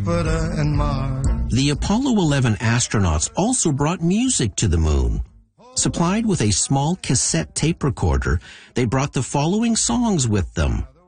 Jupiter and Mars. The Apollo 11 astronauts also brought music to the moon. Supplied with a small cassette tape recorder, they brought the following songs with them: